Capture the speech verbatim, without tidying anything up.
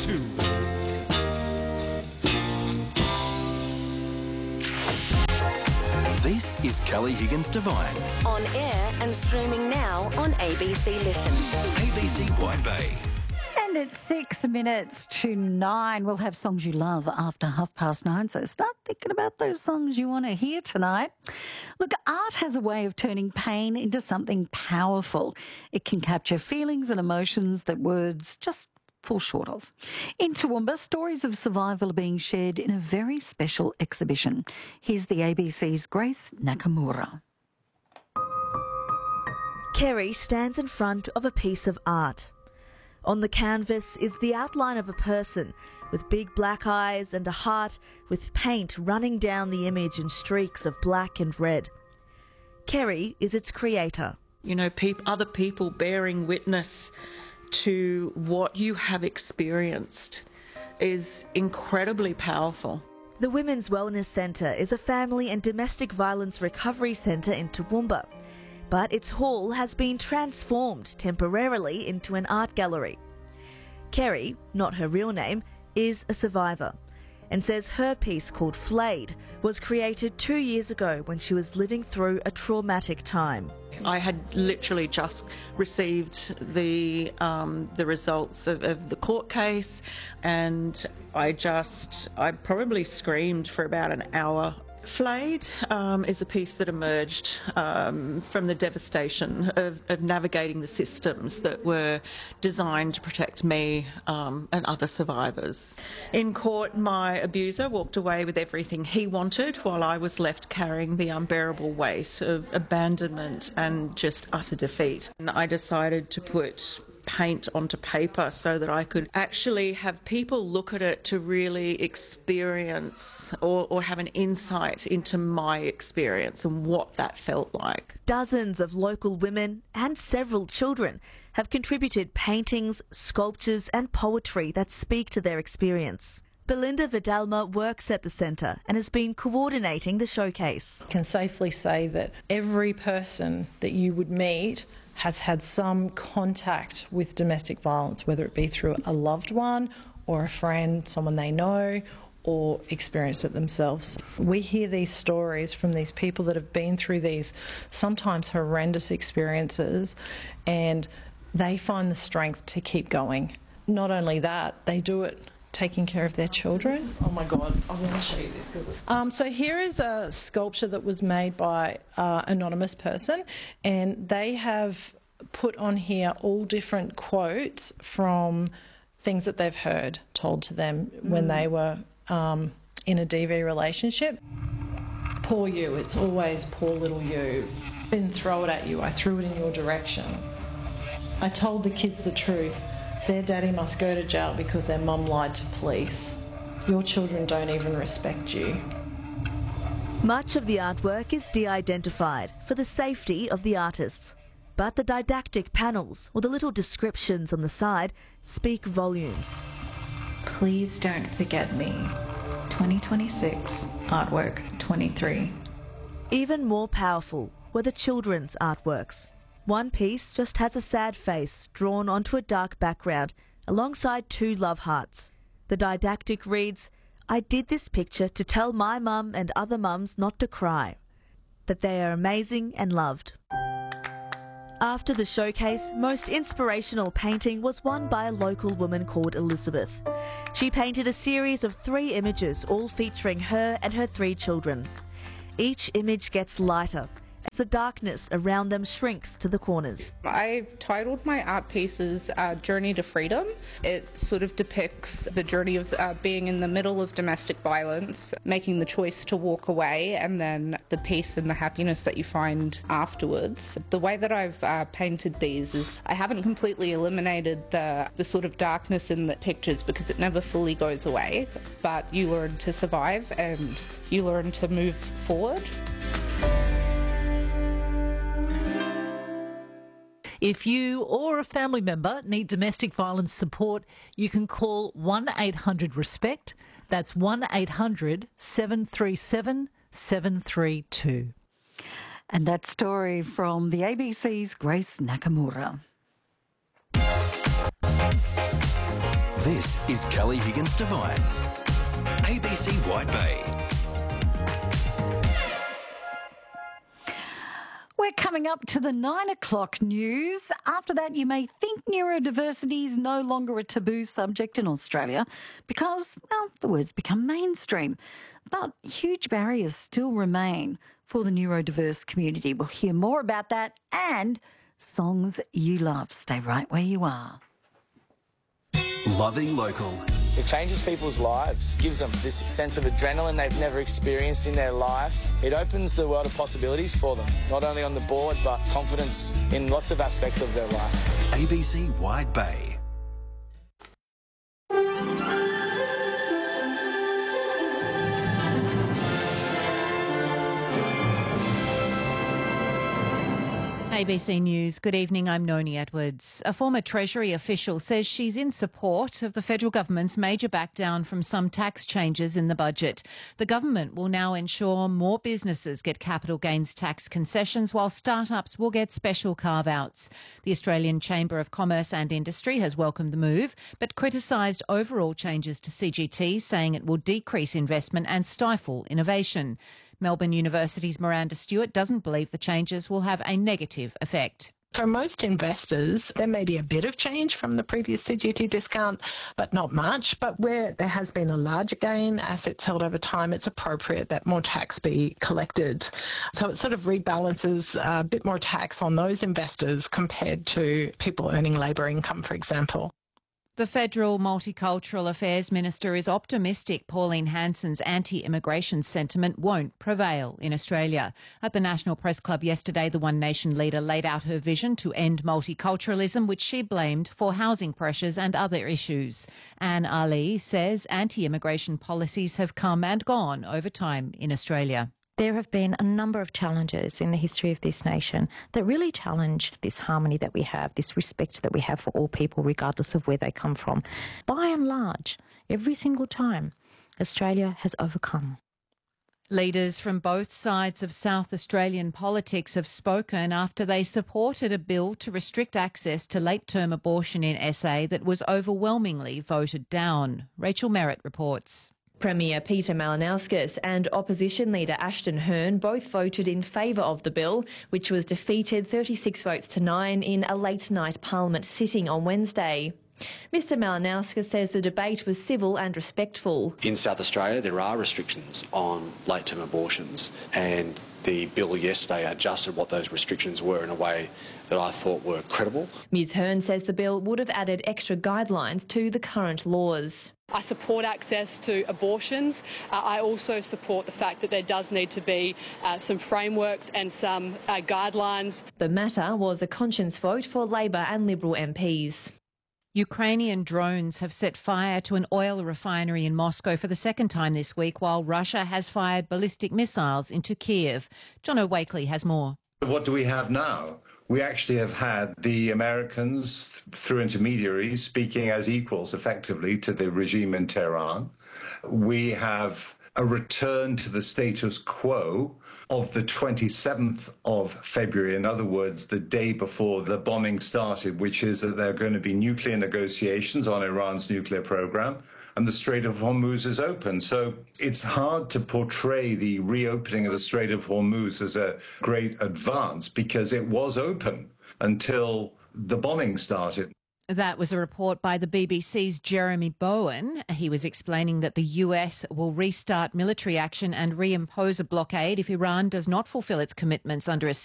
two. This is Kelly Higgins Devine. On air and streaming now on A B C Listen. A B C Wide Bay. And it's six minutes to nine. We'll have songs you love after half past nine, so start thinking about those songs you want to hear tonight. Look, art has a way of turning pain into something powerful. It can capture feelings and emotions that words just fall short of. In Toowoomba, stories of survival are being shared in a very special exhibition. Here's the A B C's Grace Nakamura. Kerry stands in front of a piece of art. On the canvas is the outline of a person with big black eyes and a heart with paint running down the image in streaks of black and red. Kerry is its creator. You know, peop- other people bearing witness to what you have experienced is incredibly powerful. The Women's Wellness Centre is a family and domestic violence recovery centre in Toowoomba, but its hall has been transformed temporarily into an art gallery. Kerry, not her real name, is a survivor and says her piece called Flayed was created two years ago when she was living through a traumatic time. I had literally just received the um, the results of, of the court case, and I just, I probably screamed for about an hour. Flayed um, is a piece that emerged um, from the devastation of, of navigating the systems that were designed to protect me um, and other survivors. In court, my abuser walked away with everything he wanted while I was left carrying the unbearable weight of abandonment and just utter defeat. And I decided to put paint onto paper so that I could actually have people look at it to really experience or, or have an insight into my experience and what that felt like. Dozens of local women and several children have contributed paintings, sculptures and poetry that speak to their experience. Belinda Vidalma works at the centre and has been coordinating the showcase. I can safely say that every person that you would meet has had some contact with domestic violence, whether it be through a loved one or a friend, someone they know, or experienced it themselves. We hear these stories from these people that have been through these sometimes horrendous experiences, and they find the strength to keep going. Not only that, they do it taking care of their children. Oh my God, I want to show you this. Um, so here is a sculpture that was made by an anonymous person, and they have put on here all different quotes from things that they've heard told to them mm. when they were um, in a D V relationship. Poor you, it's always poor little you. Didn't throw it at you, I threw it in your direction. I told the kids the truth. Their daddy must go to jail because their mum lied to police. Your children don't even respect you. Much of the artwork is de-identified for the safety of the artists. But the didactic panels, or the little descriptions on the side, speak volumes. Please don't forget me. twenty twenty-six, artwork twenty-three. Even more powerful were the children's artworks. One piece just has a sad face drawn onto a dark background alongside two love hearts. The didactic reads, "I did this picture to tell my mum and other mums not to cry, that they are amazing and loved." After the showcase, most inspirational painting was one by a local woman called Elizabeth. She painted a series of three images, all featuring her and her three children. Each image gets lighter as the darkness around them shrinks to the corners. I've titled my art pieces uh, Journey to Freedom. It sort of depicts the journey of uh, being in the middle of domestic violence, making the choice to walk away, and then the peace and the happiness that you find afterwards. The way that I've uh, painted these is I haven't completely eliminated the, the sort of darkness in the pictures because it never fully goes away, but you learn to survive and you learn to move forward. If you or a family member need domestic violence support, you can call one eight hundred RESPECT. That's one eight hundred seven three seven seven three two. And that story from the A B C's Grace Nakamura. This is Kelly Higgins Devine. A B C Wide Bay. We're coming up to the nine o'clock news. After that, you may think neurodiversity is no longer a taboo subject in Australia because, well, the words become mainstream. But huge barriers still remain for the neurodiverse community. We'll hear more about that and songs you love. Stay right where you are. Loving local. It changes people's lives, gives them this sense of adrenaline they've never experienced in their life. It opens the world of possibilities for them, not only on the board, but confidence in lots of aspects of their life. A B C Wide Bay. A B C News. Good evening, I'm Noni Edwards. A former Treasury official says she's in support of the federal government's major backdown from some tax changes in the budget. The government will now ensure more businesses get capital gains tax concessions while startups will get special carve-outs. The Australian Chamber of Commerce and Industry has welcomed the move but criticised overall changes to C G T, saying it will decrease investment and stifle innovation. Melbourne University's Miranda Stewart doesn't believe the changes will have a negative effect. For most investors, there may be a bit of change from the previous C G T discount, but not much. But where there has been a larger gain, assets held over time, it's appropriate that more tax be collected. So it sort of rebalances a bit more tax on those investors compared to people earning labour income, for example. The Federal Multicultural Affairs Minister is optimistic Pauline Hanson's anti-immigration sentiment won't prevail in Australia. At the National Press Club yesterday, the One Nation leader laid out her vision to end multiculturalism, which she blamed for housing pressures and other issues. Anne Ali says anti-immigration policies have come and gone over time in Australia. There have been a number of challenges in the history of this nation that really challenge this harmony that we have, this respect that we have for all people, regardless of where they come from. By and large, every single time, Australia has overcome. Leaders from both sides of South Australian politics have spoken after they supported a bill to restrict access to late-term abortion in S A that was overwhelmingly voted down. Rachel Merritt reports. Premier Peter Malinauskas and opposition leader Ashton Hearn both voted in favour of the bill, which was defeated thirty-six votes to nine in a late-night Parliament sitting on Wednesday. Mister Malinauskas says the debate was civil and respectful. In South Australia, there are restrictions on late-term abortions, and the bill yesterday adjusted what those restrictions were in a way that I thought were credible. Ms Hearn says the bill would have added extra guidelines to the current laws. I support access to abortions. Uh, I also support the fact that there does need to be uh, some frameworks and some uh, guidelines. The matter was a conscience vote for Labor and Liberal M Ps. Ukrainian drones have set fire to an oil refinery in Moscow for the second time this week, while Russia has fired ballistic missiles into Kiev. John O'Wakely has more. What do we have now? We actually have had the Americans, through intermediaries, speaking as equals effectively to the regime in Tehran. We have a return to the status quo of the twenty-seventh of February, in other words, the day before the bombing started, which is that there are going to be nuclear negotiations on Iran's nuclear program, and the Strait of Hormuz is open. So it's hard to portray the reopening of the Strait of Hormuz as a great advance because it was open until the bombing started. That was a report by the B B C's Jeremy Bowen. He was explaining that the U S will restart military action and reimpose a blockade if Iran does not fulfil its commitments under a